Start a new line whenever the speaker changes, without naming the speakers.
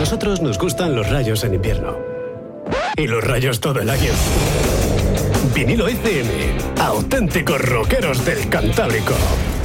nosotros nos gustan los rayos en invierno. Y los rayos todo el año. Vinilo FM, auténticos rockeros del Cantábrico.